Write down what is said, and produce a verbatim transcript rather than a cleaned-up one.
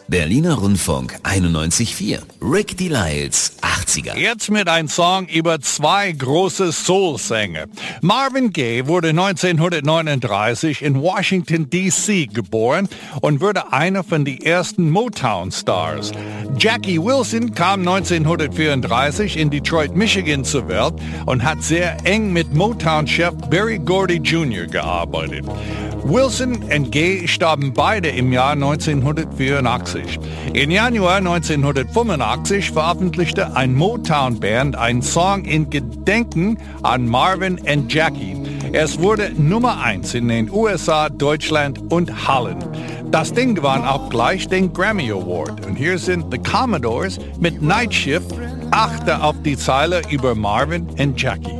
Berliner Rundfunk einundneunzig Komma vier. Rick Delisles achtziger. Jetzt mit einem Song über zwei große Soul-Sänger. Marvin Gaye wurde neunzehnhundertneununddreißig in Washington D C geboren und wurde einer von den ersten Motown-Stars. Jackie Wilson kam neunzehnhundertvierunddreißig in Detroit, Michigan zur Welt und hat sehr eng mit Motown-Chef Berry Gordy Junior gearbeitet. Wilson und Gaye starben beide im Jahr neunzehnhundertvierundachtzig. Im Januar neunzehnhundertfünfundachtzig veröffentlichte ein Motown-Band einen Song in Gedenken an Marvin und Jackie. Es wurde Nummer eins in den U S A, Deutschland und Holland. Das Ding gewann auch gleich den Grammy Award. Und hier sind The Commodores mit Night Shift, achte auf die Zeile über Marvin und Jackie.